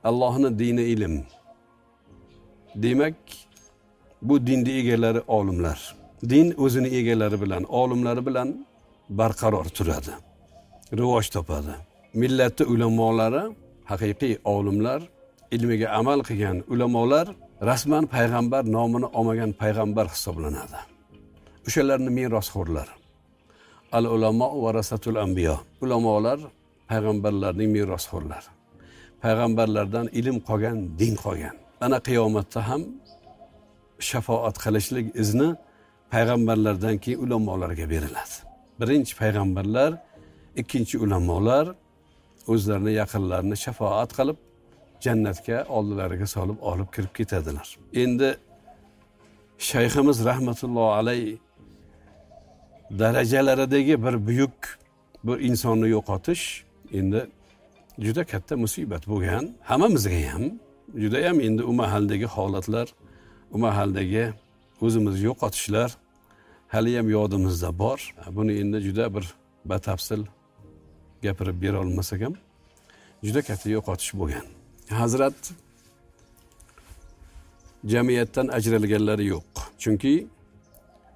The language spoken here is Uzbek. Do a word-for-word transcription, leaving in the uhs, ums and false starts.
Allohning dini ilm. Demak, bu dinni egalari olimlar. Din o'zini egalari bilan, olimlari bilan barqaror turadi. Rivoj topadi. Millatning ulamolari, haqiqiy olimlar, ilmiga amal qilgan ulamolar rasman payg'ambar nomini olmagan payg'ambar hisoblanadi. O'shalarning merosxo'rlari. Al-ulamo varasatul anbiyo. Ulamolar payg'ambarlarning merosxo'rlari. Payg'ambarlardan ilm qolgan, din qolgan. Ana qiyomatda ham shafoat qilishlik izni payg'ambarlardan keyin ulamolarga beriladi. Birinchi payg'ambarlar, ikkinchi ulamolar o'zlarini yaqinlarini shafoat qilib jannatga oldilariga solib olib kirib ketadilar. Endi shayximiz rahmatullohi alayhi darajalaridagi bir buyuk bir insonni yo'qotish endi juda katta musibat bo'lgan. Hammamizga ham juda ham endi u mahaldagi holatlar, u mahaldagi o'zimiz yo'qotishlar hali ham yodimizda bor. Buni endi juda bir batafsil gapirib bera olmasak ham juda katta yo'qotish bo'lgan. Hazrat jamiyatdan ajralganlari yo'q. Chunki